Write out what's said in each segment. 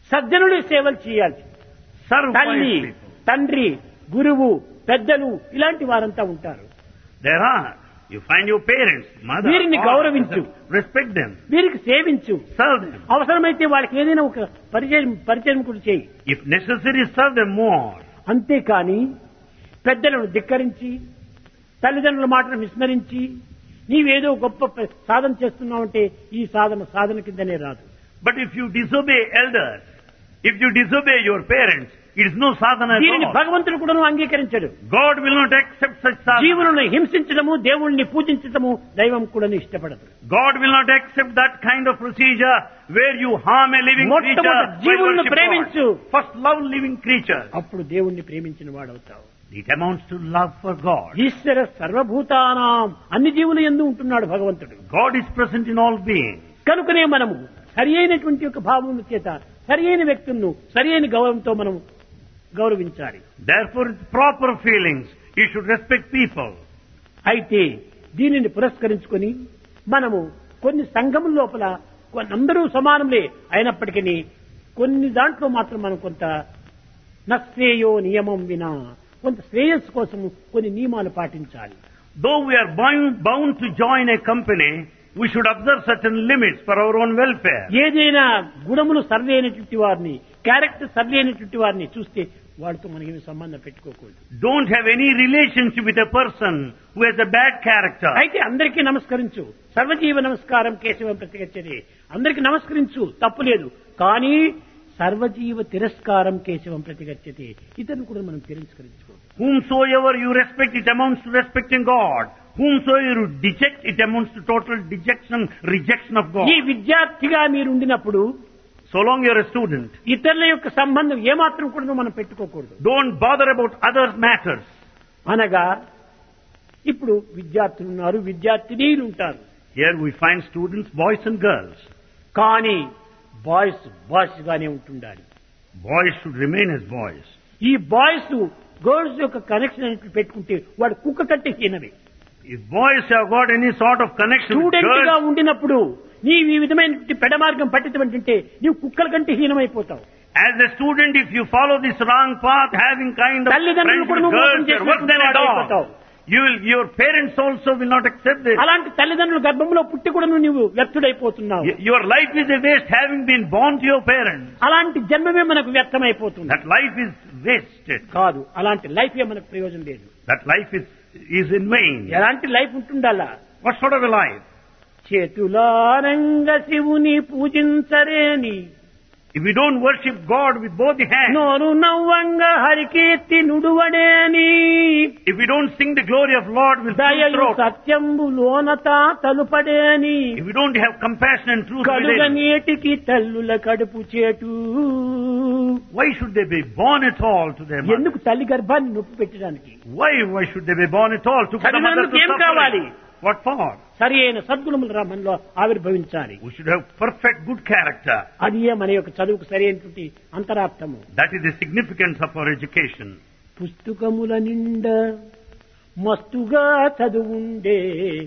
సజ్జనుడి సేవలు చేయాలి. Serve తల్లి, wise people. తండ్రి, గురువు, పెద్దలు ఇలాంటి వారంతా ఉంటారు. There are. You find your parents, mother, వీరిని father, గౌరవించు. respect them, వీరికి సేవించు. serve them. అవసరమైతే వాళ్ళకి ఏదైనా ఒక పరిచయం కూడా చేయి. If necessary, serve them more. అంతేకాని పెద్దలను ధిక్కరించి తల్లిదండ్రుల మాటను విస్మరించి నీవేదో గొప్ప సాధన చేస్తున్నావంటే ఈ సాధన కిందనే రాదు. But if you disobey elders, if you disobey your parents, it is no sadhana at దీనిని all. భగవంతుడు కూడా అంగీకరించడు. God will not accept such sadhana. జీవులను హింసించడము, దేవుణ్ణి పూజించడము దైవం కూడా ఇష్టపడదు. God will not accept that kind of procedure where you harm a living creature. మొట్టమొదట జీవులను ప్రేమించు. First love living creatures. అప్పుడు దేవుణ్ణి ప్రేమించిన వాడవుతావు. It amounts to love for God. ఈశ్వర సర్వభూతానాం అన్ని జీవులు యందు ఉంటున్నాడు భగవంతుడు. God is present in all beings. కనుకనే మనము సరి అయినటువంటి యొక్క భావము చేత సరి అయిన వ్యక్తులను సరి అయిన గౌరవంతో మనం గౌరవించాలి. Therefore, with proper feelings, you should respect people. అయితే దీనిని పురస్కరించుకొని మనము కొన్ని సంఘముల లోపల అందరూ సమానములే అయినప్పటికీ కొన్ని దాంట్లో మాత్రం మనం కొంత నశ్రేయో నియమం వినా కొంత శ్రేయస్సు కోసం కొన్ని నియమాలు పాటించాలి. Though we are bound to join a company, we should observe certain limits for our own welfare. ఏదైనా గుణములు సరి అయినటువంటి వారిని, క్యారెక్టర్ సరి అయినటువంటి వారిని చూస్తే వాడితో మనకి సంబంధం పెట్టుకోకూడదు. Don't have any relationship with a person who has a bad character. అయితే అందరికీ నమస్కరించు. సర్వజీవ నమస్కారం కేశవం ప్రతిగచ్చది. అందరికీ నమస్కరించు, తప్పులేదు. కానీ సర్వజీవ తిరస్కారం కేశవం ప్రతిగచ్చతి. ఇతను కూడా మనం తిరస్కరించుకోవాలి. Whomsoever you respect, it amounts to respecting God. Whomsoever you deject, it amounts to total rejection of God. ఈ విద్యార్థిగా మీరు ఉండినప్పుడు So long you are a student, ఇతరుల యొక్క సంబంధం ఏమాత్రం కూడా మనం పెట్టుకోకూడదు. don't bother about other matters. అనగా ఇప్పుడు విద్యార్థులు ఉన్నారు, విద్యార్థినీలు ఉంటారు. Here we find students, boys and girls. కానీ బాయ్స్ గానే ఉంటుండాలి. Boys should remain as boys. ఈ బాయ్స్ గర్ల్స్ యొక్క కనెక్షన్ అనేది పెట్టుకుంటే వాడు కుక్క కంటే హీనమే. If boys have got any sort of connection with student గా girls, ఉండినప్పుడు నీవు ఈ విధమైన పెడమార్గం పట్టించమంటే నీవు కుక్కల కంటే హీనమైపోతావు. as a student, if you follow this wrong path, having kind of తల్లిదండ్రులు friends కూడా with నువ్వు మోసం girls, you are worse than a చేసిపోతావు. dog. Your parents also will not accept this. అలాంటి తల్లిదండ్రుల గర్భంలో పుట్టి కూడా నువ్వు వ్యర్థుడైపోతున్నావు. Your life is a waste having been born to your parents. అలాంటి జన్మమే మనకు వ్యర్థమైపోతుంది. That life is wasted. కాదు, అలాంటి లైఫ్ ఏ మనకు ప్రయోజనం లేదు. That life is in vain. ఎలాంటి life ఉంటుండాలా? What sort of a life? చేతులారంగ శివుని పూజించరేని If we don't worship God with both the hands, నోరు నవ్వంగ Harikeerthi నుడువడేని if we don't sing the glory of Lord with full దయయు throat, సత్యంబు లోనత తలుపడేని if we don't have compassion and truth కడుగ within, నీటికి తల్లుల కడుపు చేటు why should they be born at all to their mother? ఎందుకు తల్లి గర్భాన్ని నొప్పి పెట్టడానికి? Why should they be born at all to put the mother to తల్లిదండ్రులకు ఏం కావాలి? suffering? What for? సరి అయిన సద్గుణములు మనలో ఆవిర్భవించాలి. We should have perfect good character. అది మన యొక్క చదువుకు సరి అయినటువంటి అంతరార్థము. That is the significance of our education. పుస్తకముల నిండా మస్తుగా చదువుండే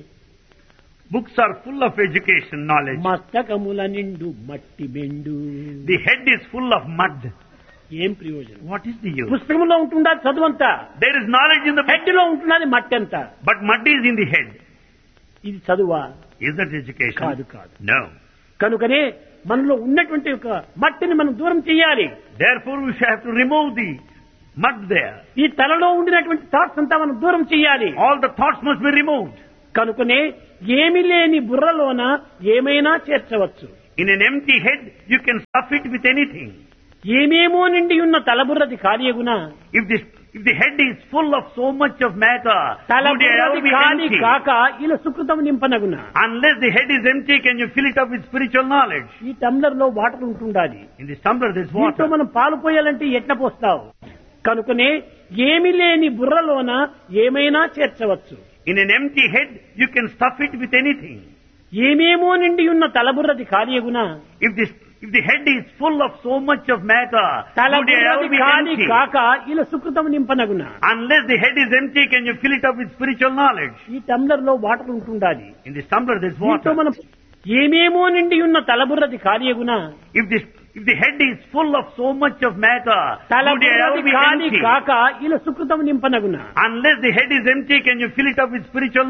Books are full of education knowledge. మస్తకముల నిండు మట్టి బెండు. The head is full of mud. ఏం ప్రయోజనం? What is the use? పుస్తకంలో ఉంటుందా చదువంతా, There is knowledge in the book, head లో ఉంటున్నది మట్టి అంతా. but mud is in the head. ఇది చదువా? Is that education? కాదు కాదు. No. కనుకనే మనలో ఉన్నటువంటి ఒక మట్టిని మనం దూరం చేయాలి. Therefore we shall have to remove the mud there. ఈ తలలో ఉండినటువంటి థాట్స్ అంతా మనం దూరం చేయాలి. All the thoughts must be removed. కనుకనే ఏమి లేని బుర్రలోన ఏమైనా చేర్చవచ్చు. In an empty head, you can stuff it with anything. ఏమేమో నిండి ఉన్న తలబుర్రది కార్యగుణ. If the head is full of so much of matter, would it ever తలబుర్రది be కాని empty? కాక ఇలా సుకృతం నింపనగున. Unless the head is empty, can you fill it up with spiritual knowledge? ఈ tumbler లో water ఉంటుండాలి. In this tumbler there is దీంతో water. మనం పాలు పోయాలంటే ఎట్లా పోస్తావు? కనుకనే ఏమి లేని బుర్రలోన ఏమైనా చేర్చవచ్చు. In an empty head, you can stuff it with anything. ఏమేమో నిండి ఉన్న తలబుర్రది కార్యగుణ. If the head is full of so much of matter, would it ever తలబుర్రది be కాని empty? కాక ఇలా సుకృతం నింపనగున. Unless the head is empty, can you fill it up with spiritual knowledge? ఈ tumbler లో water ఉంటుండాలి. In this tumbler there is దీంతో water. మనం ఏమేమో నిండి ఉన్న తలబుర్రది కార్యగుణ. If the head is full of so much of matter, would it ever తలపున్నది be కాని empty? కాక ఇలా సుకృతం నింపనగున. Unless the head is empty, can you fill it up with spiritual